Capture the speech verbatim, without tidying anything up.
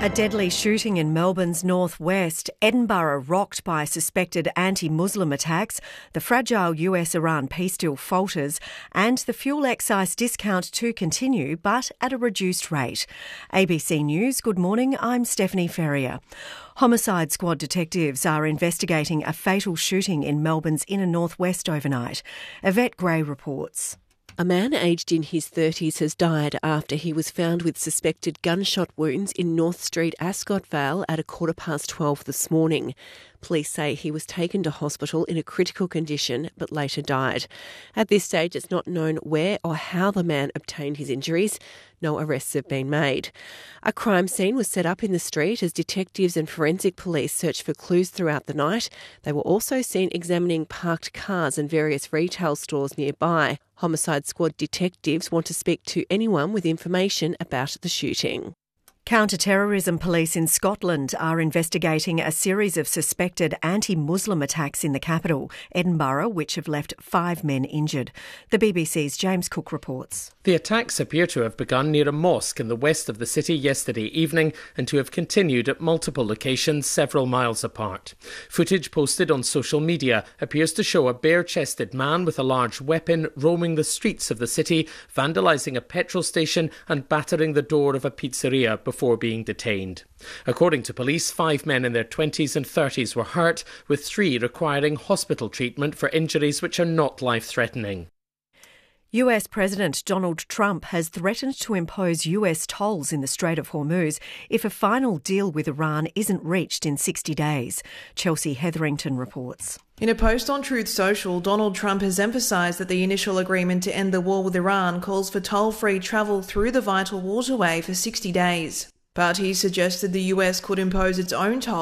A deadly shooting in Melbourne's northwest, Edinburgh rocked by suspected anti-Muslim attacks, the fragile U S-Iran peace deal falters, and the fuel excise discount to continue, but at a reduced rate. A B C News, good morning, I'm Stephanie Ferrier. Homicide Squad detectives are investigating a fatal shooting in Melbourne's inner northwest overnight. Yvette Gray reports. A man aged in his thirties has died after he was found with suspected gunshot wounds in North Street, Ascot Vale at a quarter past twelve this morning. Police say he was taken to hospital in a critical condition but later died. At this stage, it's not known where or how the man obtained his injuries. No arrests have been made. A crime scene was set up in the street as detectives and forensic police searched for clues throughout the night. They were also seen examining parked cars and various retail stores nearby. Homicide Squad detectives want to speak to anyone with information about the shooting. Counter-terrorism police in Scotland are investigating a series of suspected anti-Muslim attacks in the capital, Edinburgh, which have left five men injured. The B B C's James Cook reports. The attacks appear to have begun near a mosque in the west of the city yesterday evening and to have continued at multiple locations several miles apart. Footage posted on social media appears to show a bare-chested man with a large weapon roaming the streets of the city, vandalising a petrol station and battering the door of a pizzeria before before being detained. According to police, five men in their twenties and thirties were hurt, with three requiring hospital treatment for injuries which are not life-threatening. U S President Donald Trump has threatened to impose U S tolls in the Strait of Hormuz if a final deal with Iran isn't reached in sixty days. Chelsea Hetherington reports. In a post on Truth Social, Donald Trump has emphasised that the initial agreement to end the war with Iran calls for toll-free travel through the vital waterway for sixty days. But he suggested the U S could impose its own toll